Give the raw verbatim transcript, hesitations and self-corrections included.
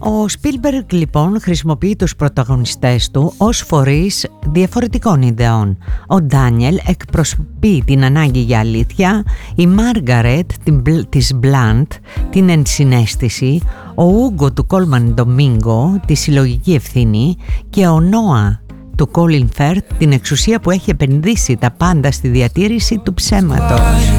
Ο Σπίλμπεργκ λοιπόν χρησιμοποιεί τους πρωταγωνιστές του ως φορείς διαφορετικών ιδεών. Ο Ντάνιελ εκπροσωπεί την ανάγκη για αλήθεια, η Μάργαρετ της Μπλαντ την ενσυναίσθηση, ο Ούγκο του Κόλμαν Ντομίνγκο τη συλλογική ευθύνη και ο Νόα του Κόλιν Φέρθ την εξουσία που έχει επενδύσει τα πάντα στη διατήρηση του ψέματος.